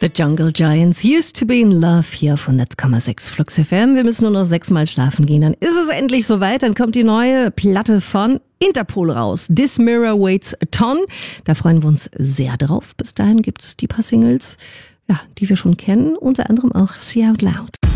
The Jungle Giants, Used to be in Love, hier auf 100,6 Flux FM. Wir müssen nur noch 6-mal schlafen gehen, dann ist es endlich soweit. Dann kommt die neue Platte von Interpol raus. This Mirror Weighs a Ton. Da freuen wir uns sehr drauf. Bis dahin gibt's die paar Singles, ja, die wir schon kennen. Unter anderem auch See Out Loud.